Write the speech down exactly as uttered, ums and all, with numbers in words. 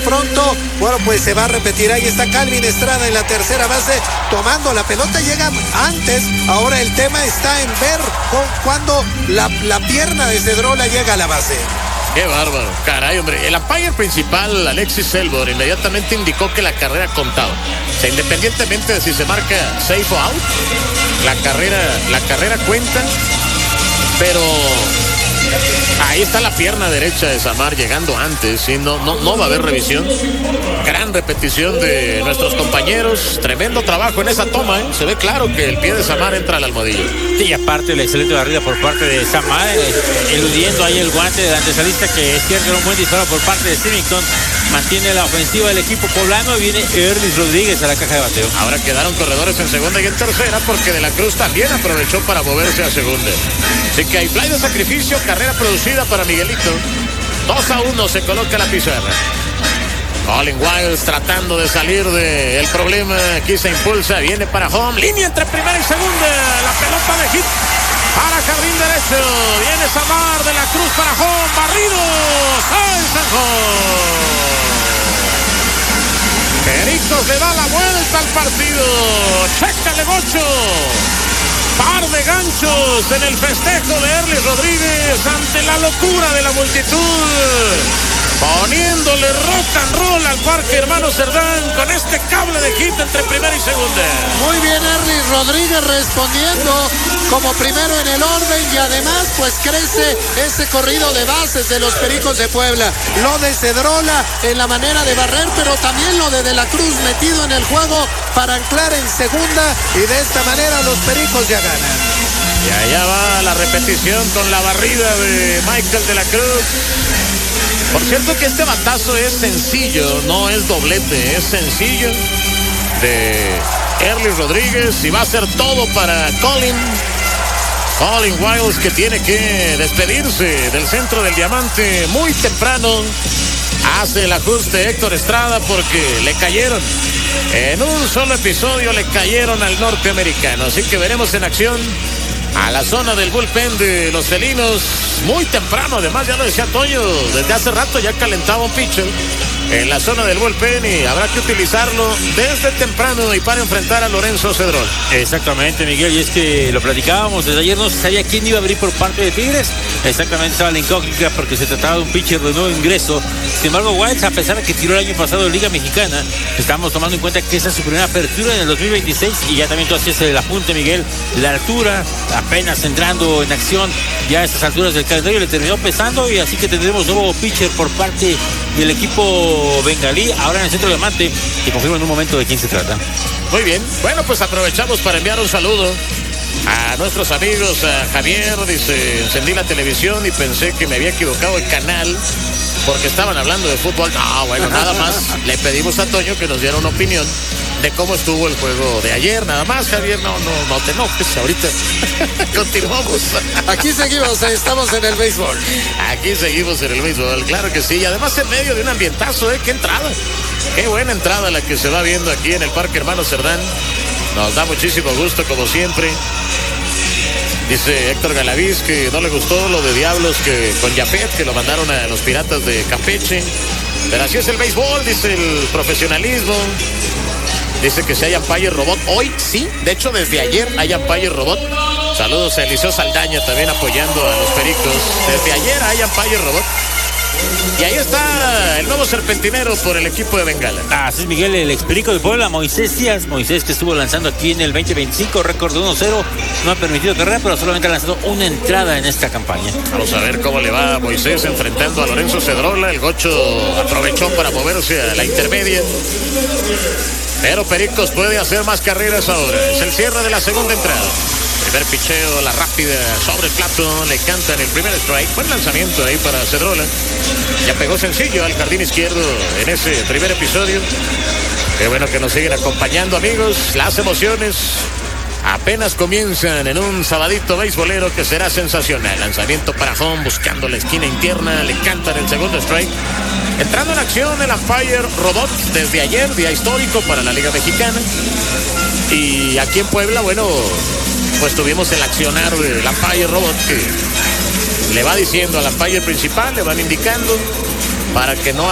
pronto, bueno, pues se va a repetir. Ahí está Calvin Estrada en la tercera base, tomando la pelota, llega antes. Ahora el tema está en ver con, cuando la, la pierna de Cedrola llega a la base. Qué bárbaro, caray, hombre. El umpire principal, Alexis Selbor, inmediatamente indicó que la carrera contaba. O sea, independientemente de si se marca safe o out, la carrera, la carrera cuenta, pero ahí está la pierna derecha de Samar llegando antes, ¿sí? no, no, no va a haber revisión. Gran repetición de nuestros compañeros, tremendo trabajo en esa toma, ¿eh? Se ve claro que el pie de Samar entra al almohadillo. Y aparte la excelente barrida por parte de Samar, eh, eludiendo ahí el guante del antesalista, que es cierto, era un buen disparo por parte de Symington. Mantiene la ofensiva del equipo poblano y viene Erlis Rodríguez a la caja de bateo. Ahora quedaron corredores en segunda y en tercera, porque De la Cruz también aprovechó para moverse a segunda. Así que hay fly de sacrificio, carrera producida para Miguelito. dos a uno se coloca la pizarra. Colin Wilds tratando de salir del problema. Aquí se impulsa, viene para home. Línea entre primera y segunda. La pelota de hit para jardín derecho. Viene Samar, De la Cruz para home. Barrido. Pericos le da la vuelta al partido. Chécale, Gocho. Par de ganchos en el festejo de Erlis Rodríguez ante la locura de la multitud. Poniéndole rock and roll al Parque Hermano Cerdán con este cable de hit entre primera y segunda. Muy bien, Erlis Rodríguez respondiendo como primero en el orden, y además pues crece ese corrido de bases de los Pericos de Puebla. Lo de Cedrola en la manera de barrer, pero también lo de De la Cruz metido en el juego para anclar en segunda, y de esta manera los Pericos ya ganan. Y allá va la repetición con la barrida de Michael De la Cruz. Por cierto que este batazo es sencillo, no es doblete, es sencillo de Erlis Rodríguez, y va a ser todo para Colin. Colin Wilds, que tiene que despedirse del centro del diamante muy temprano. Hace el ajuste Héctor Estrada porque le cayeron. En un solo episodio le cayeron al norteamericano. Así que veremos en acción a la zona del bullpen de los felinos muy temprano. Además, ya lo decía Toño, desde hace rato ya calentaba un pitcher en la zona del bullpen, y habrá que utilizarlo desde temprano y para enfrentar a Lorenzo Cedrón. Exactamente, Miguel, y es que lo platicábamos desde ayer, no se sabía quién iba a abrir por parte de Tigres. Exactamente, estaba la incógnita porque se trataba de un pitcher de nuevo ingreso. Sin embargo, Wilds, a pesar de que tiró el año pasado en Liga Mexicana, estamos tomando en cuenta que esa es su primera apertura en el dos mil veintiséis, y ya también tú hacías el apunte, Miguel, la altura, apenas entrando en acción ya a estas alturas del calendario, le terminó pesando, y así que tendremos nuevo pitcher por parte del equipo bengalí, ahora en el centro de diamante, y confirmo en un momento de quién se trata. Muy bien, bueno, pues aprovechamos para enviar un saludo a nuestros amigos. A Javier dice: encendí la televisión y pensé que me había equivocado el canal porque estaban hablando de fútbol. No, bueno, nada más le pedimos a Toño que nos diera una opinión de cómo estuvo el juego de ayer. Nada más, Javier, no, no, no te enojes ahorita. Continuamos. Aquí seguimos, estamos en el béisbol. Aquí seguimos en el béisbol, claro que sí. Y además en medio de un ambientazo, ¿eh? Qué entrada. Qué buena entrada la que se va viendo aquí en el Parque Hermano Cerdán. Nos da muchísimo gusto, como siempre. Dice Héctor Galaviz que no le gustó lo de Diablos que con Yapet, que lo mandaron a los Piratas de Campeche. Pero así es el béisbol, dice el profesionalismo. Dice que si hay umpire robot hoy, sí. De hecho, desde ayer hay umpire robot. Saludos a Eliseo Saldaña también apoyando a los Pericos. Desde ayer hay umpire robot. Y ahí está el nuevo serpentinero por el equipo de Bengala. Así es, Miguel, el experico de Puebla, Moisés Díaz. Moisés, que estuvo lanzando aquí en el veinte veinticinco, récord de uno cero. No ha permitido carrera, pero solamente ha lanzado una entrada en esta campaña. Vamos a ver cómo le va a Moisés enfrentando a Lorenzo Cedrola. El Gocho aprovechó para moverse a la intermedia. Pero Pericos puede hacer más carreras ahora. Es el cierre de la segunda entrada. Primer picheo, la rápida sobre el plato, le cantan el primer strike. Buen lanzamiento ahí para Cedrola. Ya pegó sencillo al jardín izquierdo en ese primer episodio. Qué bueno que nos siguen acompañando, amigos. Las emociones apenas comienzan en un sabadito beisbolero que será sensacional. Lanzamiento para home, buscando la esquina interna, le cantan el segundo strike. Entrando en acción el umpire robot desde ayer, día histórico para la Liga Mexicana. Y aquí en Puebla, bueno, pues tuvimos el accionar del umpire robot que le va diciendo al umpire principal, le van indicando para que no